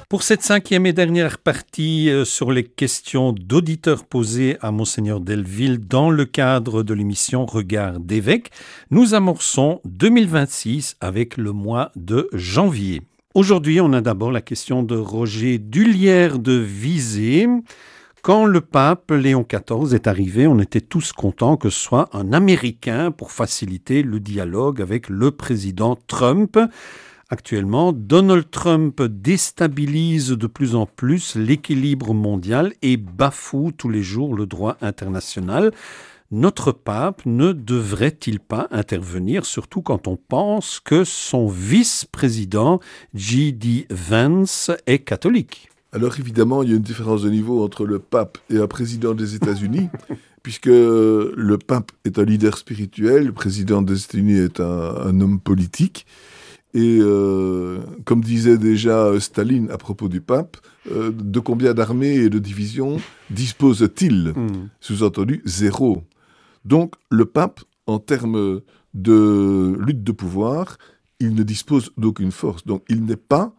Pour cette cinquième et dernière partie sur les questions d'auditeurs posées à Monseigneur Delville dans le cadre de l'émission Regard d'évêque, nous amorçons 2026 avec le mois de janvier. Aujourd'hui, on a d'abord la question de Roger Dullière de Visé. Quand le pape Léon XIV est arrivé, on était tous contents que ce soit un Américain pour faciliter le dialogue avec le président Trump. Actuellement, Donald Trump déstabilise de plus en plus l'équilibre mondial et bafoue tous les jours le droit international. Notre pape ne devrait-il pas intervenir, surtout quand on pense que son vice-président, J.D. Vance, est catholique? Alors évidemment, il y a une différence de niveau entre le pape et un président des États-Unis, puisque le pape est un leader spirituel, le président des États-Unis est un homme politique. Et comme disait déjà Staline à propos du pape, de combien d'armées et de divisions dispose-t-il? Sous-entendu, 0. Donc le pape, en termes de lutte de pouvoir, il ne dispose d'aucune force. Donc il n'est pas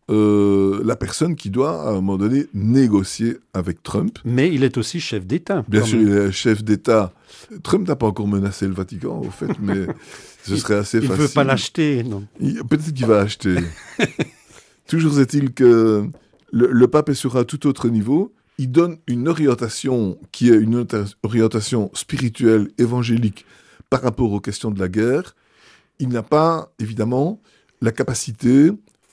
la personne qui doit, à un moment donné, négocier avec Trump. Mais il est aussi chef d'État. Bien sûr, il est chef d'État. Trump n'a pas encore menacé le Vatican, au fait, mais ce serait assez facile. Il ne veut pas l'acheter, non? Peut-être qu'il va acheter. Toujours est-il que le pape est sur un tout autre niveau. Il donne une orientation qui est une orientation spirituelle, évangélique, par rapport aux questions de la guerre. Il n'a pas, évidemment, la capacité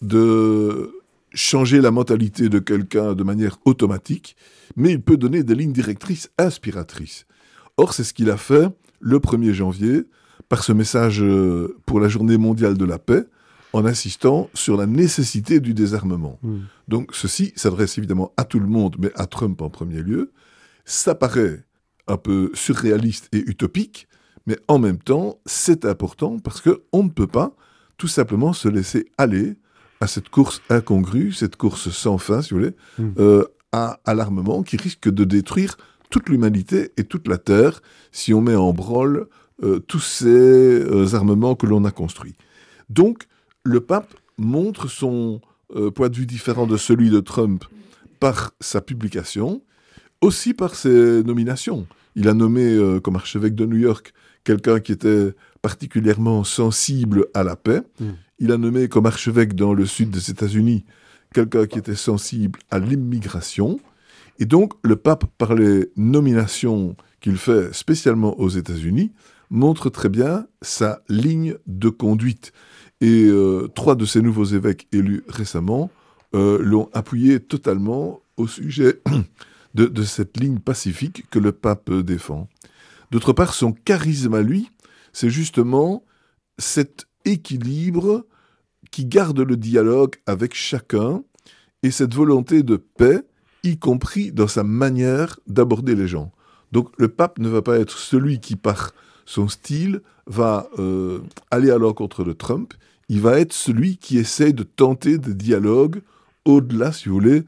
de changer la mentalité de quelqu'un de manière automatique, mais il peut donner des lignes directrices inspiratrices. Or, c'est ce qu'il a fait le 1er janvier, par ce message pour la journée mondiale de la paix, en insistant sur la nécessité du désarmement. Donc, ceci s'adresse évidemment à tout le monde, mais à Trump en premier lieu. Ça paraît un peu surréaliste et utopique, mais en même temps, c'est important parce qu'on ne peut pas tout simplement se laisser aller à cette course incongrue, cette course sans fin, si vous voulez, à l'armement qui risque de détruire toute l'humanité et toute la Terre si on met en branle tous ces armements que l'on a construits. Donc, le pape montre son point de vue différent de celui de Trump par sa publication, aussi par ses nominations. Il a nommé comme archevêque de New York quelqu'un qui était particulièrement sensible à la paix. Il a nommé comme archevêque dans le sud des États-Unis quelqu'un qui était sensible à l'immigration. Et donc, le pape, par les nominations qu'il fait spécialement aux États-Unis, montre très bien sa ligne de conduite. Et 3 de ces nouveaux évêques élus récemment l'ont appuyé totalement au sujet de cette ligne pacifique que le pape défend. D'autre part, son charisme à lui, c'est justement cet équilibre qui garde le dialogue avec chacun et cette volonté de paix, y compris dans sa manière d'aborder les gens. Donc le pape ne va pas être celui qui, par son style, va aller à l'encontre de Trump. Il va être celui qui essaie de tenter des dialogues au-delà, si vous voulez,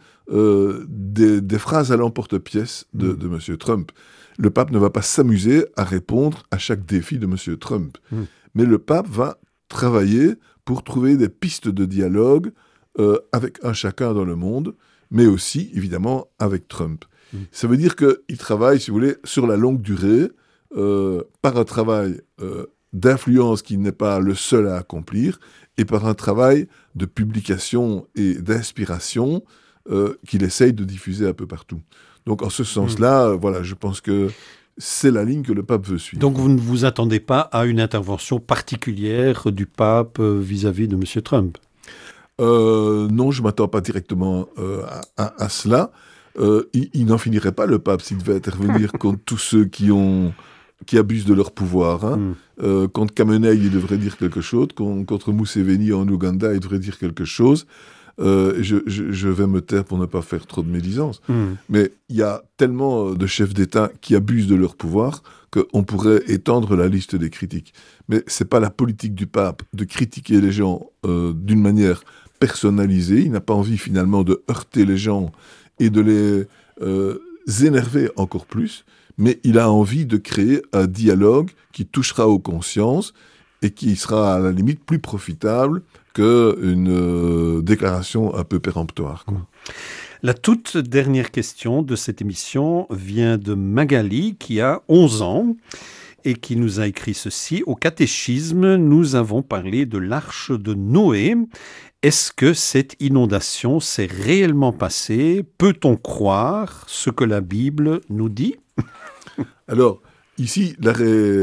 des phrases à l'emporte-pièce de M. Trump. Le pape ne va pas s'amuser à répondre à chaque défi de M. Trump. Mais le pape va travailler pour trouver des pistes de dialogue avec un chacun dans le monde, mais aussi, évidemment, avec Trump. Ça veut dire qu'il travaille, si vous voulez, sur la longue durée, par un travail d'influence qui n'est pas le seul à accomplir, et par un travail de publication et d'inspiration qu'il essaye de diffuser un peu partout. Donc, en ce sens-là, voilà, je pense que c'est la ligne que le pape veut suivre. Donc, vous ne vous attendez pas à une intervention particulière du pape vis-à-vis de M. Trump? Non, je ne m'attends pas directement à cela. Il n'en finirait pas, le pape, s'il devait intervenir contre tous ceux qui abusent de leur pouvoir. Contre Khamenei, il devrait dire quelque chose. Contre Museveni en Ouganda, il devrait dire quelque chose. Je vais me taire pour ne pas faire trop de médisance. Mais il y a tellement de chefs d'État qui abusent de leur pouvoir qu'on pourrait étendre la liste des critiques. Mais ce n'est pas la politique du pape de critiquer les gens d'une manière personnalisée. Il n'a pas envie finalement de heurter les gens et de les énerver encore plus. Mais il a envie de créer un dialogue qui touchera aux consciences et qui sera à la limite plus profitable qu'une déclaration un peu péremptoire, quoi. La toute dernière question de cette émission vient de Magali, qui a 11 ans et qui nous a écrit ceci. Au catéchisme, nous avons parlé de l'arche de Noé. Est-ce que cette inondation s'est réellement passée? Peut-on croire ce que la Bible nous dit? Alors, ici, l'arche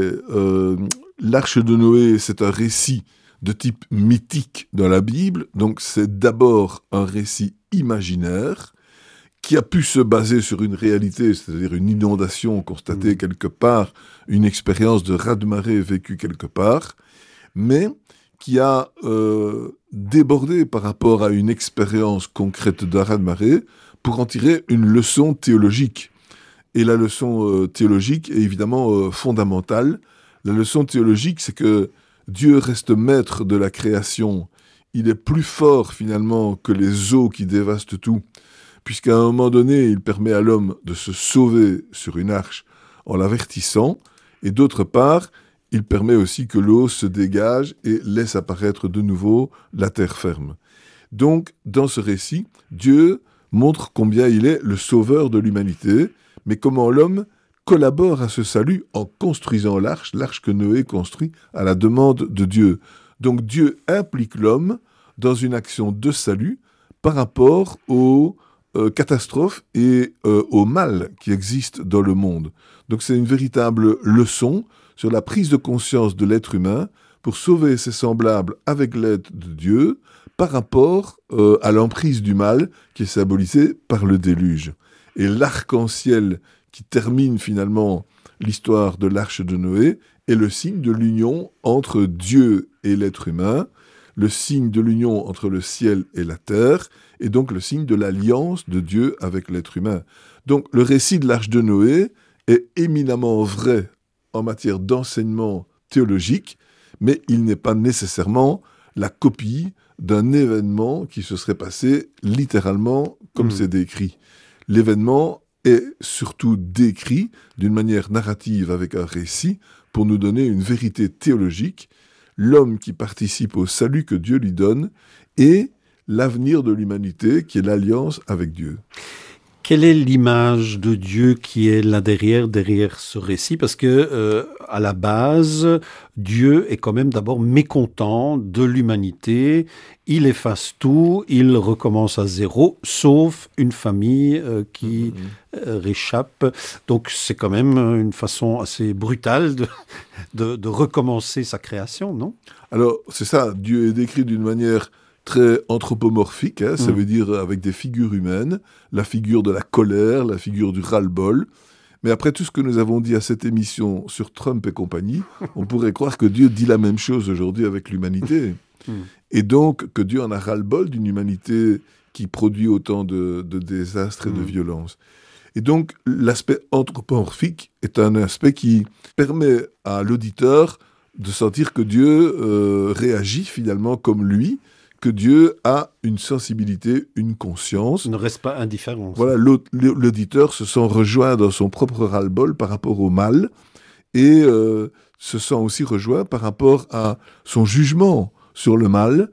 de Noé, c'est un récit de type mythique dans la Bible. Donc, c'est d'abord un récit imaginaire qui a pu se baser sur une réalité, c'est-à-dire une inondation constatée quelque part, une expérience de raz-de-marée vécue quelque part, mais qui a débordé par rapport à une expérience concrète d'un raz-de-marée pour en tirer une leçon théologique. Et la leçon théologique est évidemment fondamentale. La leçon théologique, c'est que Dieu reste maître de la création. Il est plus fort finalement que les eaux qui dévastent tout, puisqu'à un moment donné, il permet à l'homme de se sauver sur une arche en l'avertissant, et d'autre part, il permet aussi que l'eau se dégage et laisse apparaître de nouveau la terre ferme. Donc, dans ce récit, Dieu montre combien il est le sauveur de l'humanité, mais comment l'homme collabore à ce salut en construisant l'arche que Noé construit à la demande de Dieu. Donc Dieu implique l'homme dans une action de salut par rapport aux catastrophes et au mal qui existe dans le monde. Donc c'est une véritable leçon sur la prise de conscience de l'être humain pour sauver ses semblables avec l'aide de Dieu par rapport à l'emprise du mal qui est symbolisée par le déluge. Et l'arc-en-ciel qui termine finalement l'histoire de l'arche de Noé est le signe de l'union entre Dieu et l'être humain, le signe de l'union entre le ciel et la terre, et donc le signe de l'alliance de Dieu avec l'être humain. Donc le récit de l'arche de Noé est éminemment vrai en matière d'enseignement théologique, mais il n'est pas nécessairement la copie d'un événement qui se serait passé littéralement comme c'est décrit. L'événement est surtout décrit d'une manière narrative avec un récit pour nous donner une vérité théologique, l'homme qui participe au salut que Dieu lui donne et l'avenir de l'humanité qui est l'alliance avec Dieu. Quelle est l'image de Dieu qui est là derrière ce récit? Parce que, à la base, Dieu est quand même d'abord mécontent de l'humanité. Il efface tout, il recommence à zéro, sauf une famille qui réchappe. Donc c'est quand même une façon assez brutale de recommencer sa création, non? Alors c'est ça, Dieu est décrit d'une manière très anthropomorphique, ça veut dire avec des figures humaines, la figure de la colère, la figure du ras-le-bol. Mais après tout ce que nous avons dit à cette émission sur Trump et compagnie, on pourrait croire que Dieu dit la même chose aujourd'hui avec l'humanité. Et donc que Dieu en a ras-le-bol d'une humanité qui produit autant de désastres et de violences. Et donc l'aspect anthropomorphique est un aspect qui permet à l'auditeur de sentir que Dieu réagit finalement comme lui, que Dieu a une sensibilité, une conscience. Il ne reste pas indifférent. Voilà, l'auditeur se sent rejoint dans son propre ras-le-bol par rapport au mal et se sent aussi rejoint par rapport à son jugement sur le mal,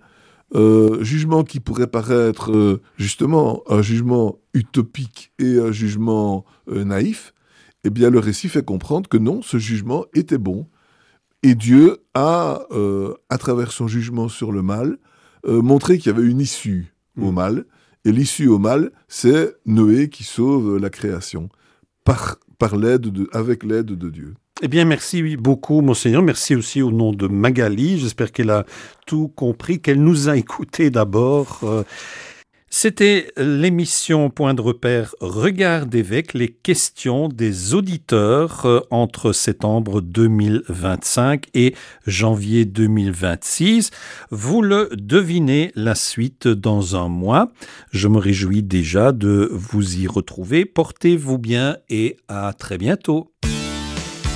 jugement qui pourrait paraître justement un jugement utopique et un jugement naïf. Eh bien, le récit fait comprendre que non, ce jugement était bon. Et Dieu a, à travers son jugement sur le mal, montré qu'il y avait une issue au mal. Et l'issue au mal, c'est Noé qui sauve la création avec l'aide de Dieu. Eh bien, merci beaucoup, Monseigneur. Merci aussi au nom de Magali. J'espère qu'elle a tout compris, qu'elle nous a écoutés d'abord. C'était l'émission Point de repère Regard d'évêque, les questions des auditeurs entre septembre 2025 et janvier 2026. Vous le devinez, la suite dans un mois. Je me réjouis déjà de vous y retrouver. Portez-vous bien et à très bientôt.